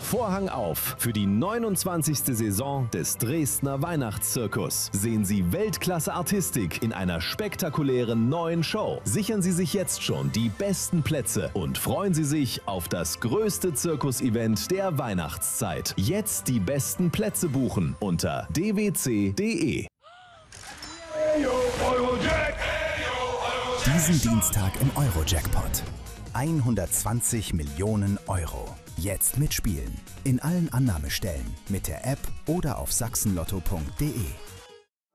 Vorhang auf für die 29. Saison des Dresdner Weihnachtszirkus. Sehen Sie Weltklasse-Artistik in einer spektakulären neuen Show. Sichern Sie sich jetzt schon die besten Plätze und freuen Sie sich auf das größte Zirkus-Event der Weihnachtszeit. Jetzt die besten Plätze buchen unter dwc.de. Diesen Dienstag im Euro-Jackpot. 120 Millionen Euro. Jetzt mitspielen. In allen Annahmestellen, mit der App oder auf sachsenlotto.de.